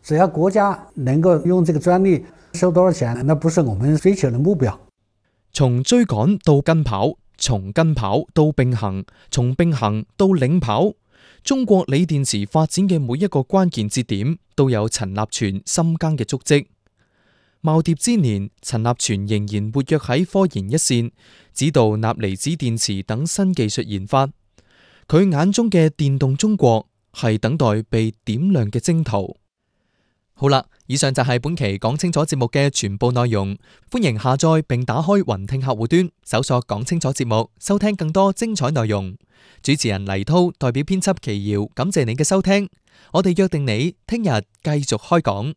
只要国家能够用这个专利收多少钱，那不是我们追求的目标。 從追趕到跟跑，從跟跑到並行，從並行到領跑，中國鋰電池發展嘅每一個關鍵節點都有陳立全深耕嘅足跡。耄耋之年，陳立全仍然活躍喺科研一線，指導鈉離子電池等新技術研發。佢眼中嘅電動中國係等待被點亮嘅征途。好啦，以上就係本期講清楚節目嘅全部內容。歡迎下載並打開雲聽客戶端，搜索講清楚節目，收聽更多精彩內容。主持人黎滔代表編輯奇瑤，感謝你嘅收聽。我哋約定你聽日繼續開講。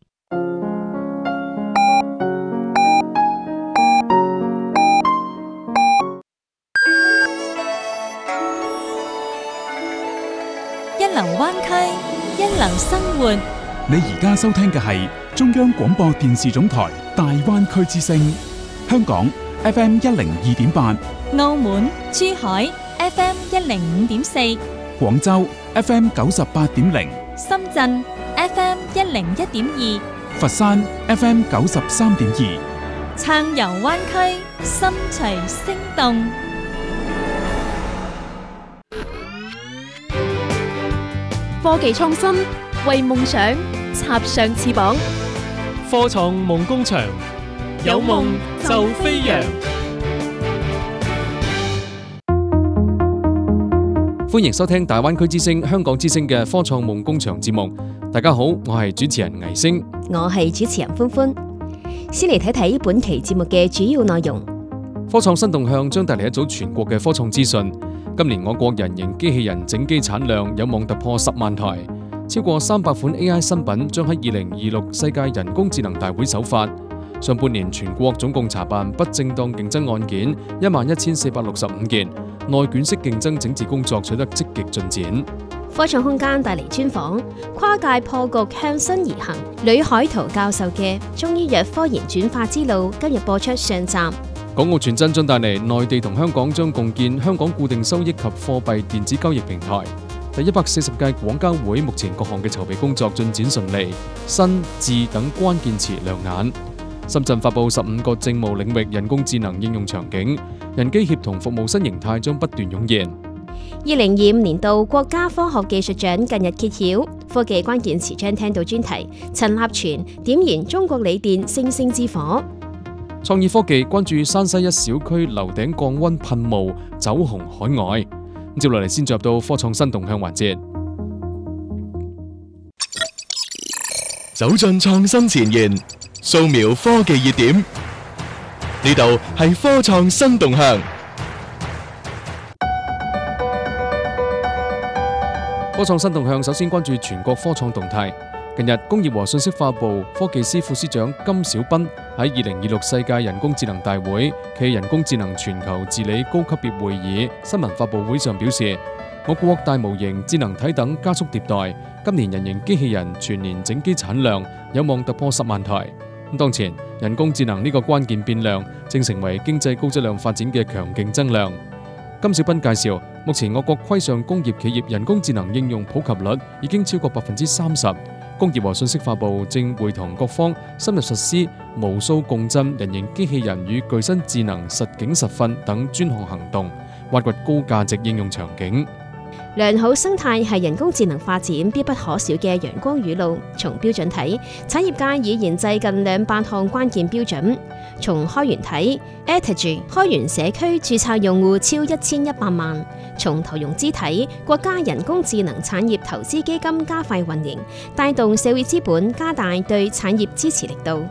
一流灣區，一流生活。 你而家收聽嘅係中央廣播電視總台大灣區之聲，香港 FM 102.8， 澳門、珠海 FM 105.4， 廣州 FM 98.0， 深圳 FM 101.2， 佛山 FM 93.2， 暢遊灣區，心隨聲動。 科技創新，為夢想插上翅膀。 科創夢工場，有夢就飛揚。 歡迎收聽大灣區之聲、香港之聲嘅科創夢工場節目。大家好，我係主持人倪星， 我係主持人歡歡。先嚟睇睇本期節目嘅主要內容。 科創新動向將帶嚟一組全國嘅科創資訊。今年我國人形機器人整機產量有望突破10萬台，超過300款 AI 新品將喺2026世界人工智能大會首發。上半年全國總共查辦不正當競爭案件11465件，內卷式競爭整治工作取得積極進展。 科創空間帶嚟專訪，跨界破局向新而行，呂海濤教授嘅中醫藥科研轉化之路今日播出上集。 港澳傳真將帶嚟內地同香港將共建香港固定收益及貨幣電子交易平台。第140屆廣交會目前各項嘅籌備工作進展順利，新、智等關鍵詞亮眼。深圳發布15個政務領域人工智能應用場景，人機協同服務新形態將不斷湧現。 2025年度國家科學技術獎近日揭曉，科技關鍵詞將聽到專題，陳立全點燃中國鋰電星星之火。 創意科技關注山西一小區樓頂降溫噴霧走紅海外。接落嚟先進入到科創新動向環節， 走進創新前沿，掃描科技熱點，呢度係科創新動向。 科創新動向首先關注全國科創動態。近日，工業和信息化部科技司副司長金小斌喺2026世界人工智能大會暨人工智能全球治理高級別會議新聞發佈會上表示，我國大模型、智能體等加速迭代，今年人形機器人全年整機產量有望突破10萬台。當前，人工智能呢個關鍵變量正成為經濟高質量發展嘅強勁增量。金小斌介紹，目前我國規上工業企業人工智能應用普及率已經超過30%。工業和信息化部正會同各方深入實施無數共振人形機器人與具身智能實景實訓等專項行動，挖掘高價值應用場景。 良好生態係人工智能發展必不可少嘅陽光雨露。從標準睇，產業界已研製近200項關鍵標準。從開源睇 ，AirTag 開源社區註冊用戶超1100萬。從投融資睇，國家人工智能產業投資基金加快運營，帶動社會資本加大對產業支持力度。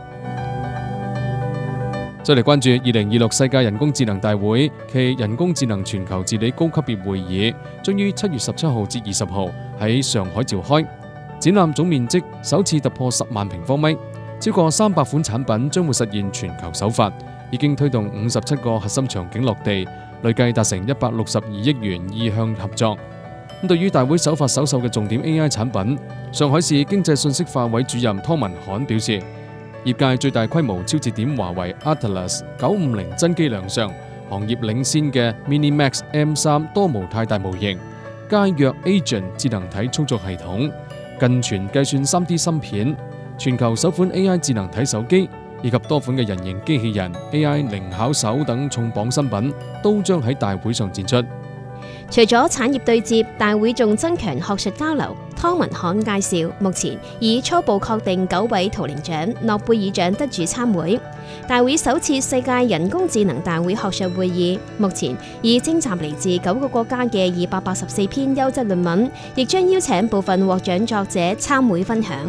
再嚟關注2026世界人工智能大會暨人工智能全球治理高級別會議，將於7月17號至20號喺上海召開。展覽總面積首次突破10萬平方米，超過300款產品將會實現全球首發，已經推動57個核心場景落地，累計達成162億元意向合作。對於大會首發首售嘅重點 AI 產品，上海市經濟信息化委主任湯文罕表示，業界最大規模超節點華為 Atlas 950真機亮相，行業領先嘅 MiniMax M3 多模態大模型，佳約 Agent 智能體操作系統，近全計算 3D 芯片， 全球首款 AI 智能體手機，以及多款嘅人形機器人、AI 靈巧手等重磅新品，都將喺大會上展出。 除咗產業對接，大會仲增強學術交流。湯文侃介紹，目前已初步確定9位圖靈獎、諾貝爾獎得主參會。大會首次世界人工智能大會學術會議，目前已徵集嚟自9個國家嘅284篇優質論文，亦將邀請部分獲獎作者參會分享。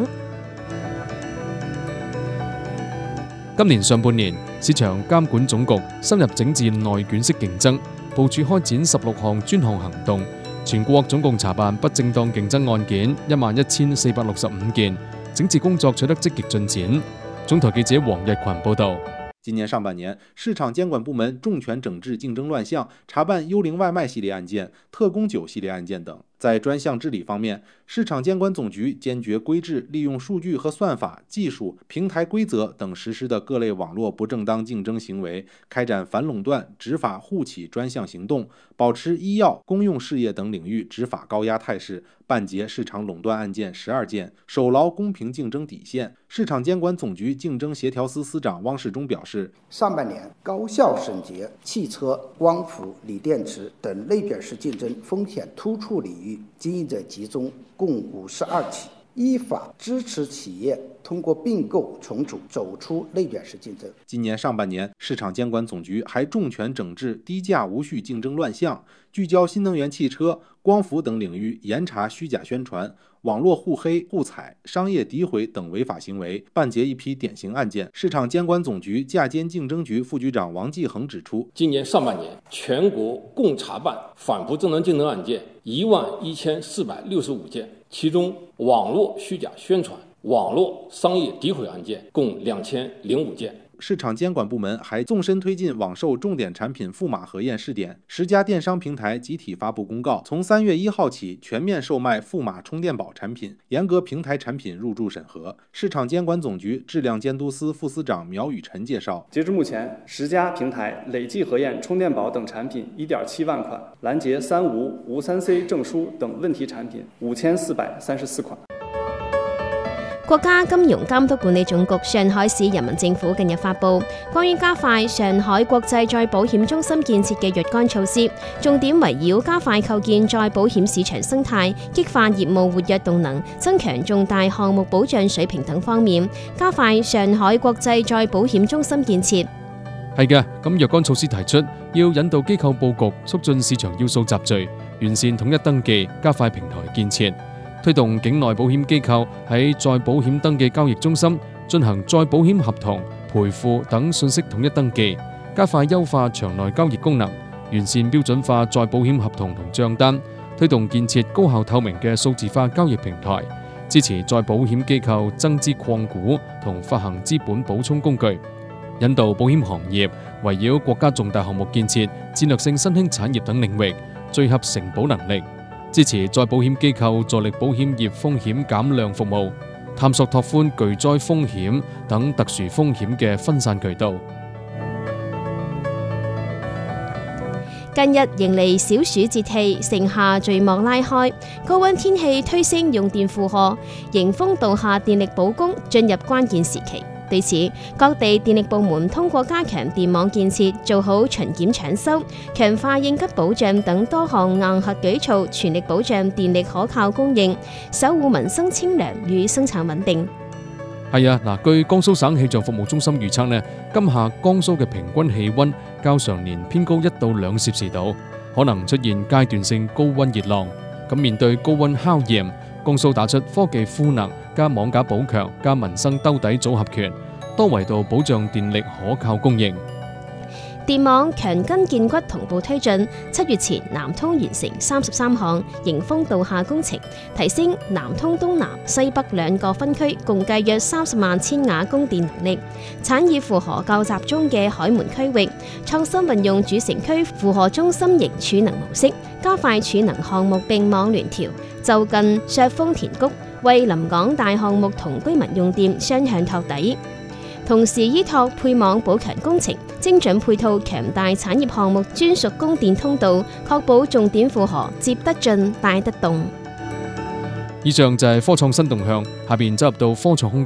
今年上半年，市場監管總局深入整治內卷式競爭，部署開展16項專項行動，全國總共查辦不正當競爭案件11465件，整治工作取得積極進展。總台記者黃日群報道。 今年上半年，市場監管部門重拳整治競爭亂象，查辦幽靈外賣系列案件、特供酒系列案件等。在專項治理方面，市場監管總局堅決規制利用數據和算法、技術、平台規則等實施的各類網絡不正當競爭行為，開展反壟斷、執法互起專項行動，保持醫藥、公用事業等領域執法高壓態勢，辦結市場壟斷案件12件，守牢公平競爭底線。市場監管總局競爭協調司司長汪世忠表示， 上半年高效審結汽車、光伏、鋰電池等類別式競爭風險突出領域經營者集中共52起，依法支持企業通過併購重組走出類別式競爭。 今年上半年，市場監管總局還重拳整治低價無序競爭亂象，聚焦新能源汽車、光伏等領域，嚴查虛假宣傳、網絡互黑互踩、商業詆毀等違法行為，辦結一批典型案件。市場監管總局價監競爭局副局長王繼恒指出， 今年上半年全國共查辦反不正當競爭案件11465件，其中網絡虛假宣傳、網絡商業詆毀案件共2005件。 市場監管部門還縱深推進網售重點產品覆碼核驗試點，10家電商平台集體發布公告，從3月1號起全面售賣覆碼充電寶產品，嚴格平台產品入駐審核。市場監管總局質量監督司副司長苗宇晨介紹， 截至目前，10家平台累計核驗充電寶等產品1.7萬款，攔截3無、無3C 證書等問題產品5434款。 國家金融監督管理總局上海市人民政府近日發布關於加快上海國際再保險中心建設嘅若干措施，重點圍繞加快構建再保險市場生態、激發業務活躍動能、增強重大項目保障水平等方面，加快上海國際再保險中心建設。 係嘅，咁若干措施提出，要引導機構佈局，促進市場要素集聚，完善統一登記，加快平台建設。推動境內保險機構喺再保險登記交易中心進行再保險合同、賠付等信息統一登記，加快優化場內交易功能，完善標準化再保險合同同帳單，推動建設高效透明嘅數字化交易平台，支持再保險機構增資擴股同發行資本補充工具，引導保險行業圍繞國家重大項目建設、戰略性新興產業等領域聚合承保能力。支持再保險機構助力保險業風險減量服務，探索拓寬巨災風險等特殊風險嘅分散渠道。 近日迎嚟小暑節氣，盛夏序幕拉開，高溫天氣推升用電負荷，迎風度夏電力保供進入關鍵時期。對此，各地電力部門通過加強電網建設、做好巡檢搶修、強化應急保障等多項硬核舉措，全力保障電力可靠供應，守護民生清涼與生產穩定。 係啊，據江蘇省氣象服務中心預測呢，今夏江蘇嘅平均氣溫較常年偏高1到2攝氏度，可能出現階段性高溫熱浪。咁面對高溫考驗，江蘇打出科技賦能加網架補強加民生兜底組合拳，多維度保障電力可靠供應。 電網強筋健骨同步推進，7月前南通完成33項迎風度夏工程，提升南通東南、西北2個分區共計約30萬千瓦供電能力。產業負荷較集中嘅海門區域，創新運用主城區負荷中心型儲能模式，加快儲能項目並網聯調，就近削峰填谷，為臨港大項目同居民用電雙向托底。同時依託配網補強工程，精準配套強大產業項目專屬供電通道，確保重點負荷接得進、帶得動。 以上就係科創新動向，下邊走入到科創空間。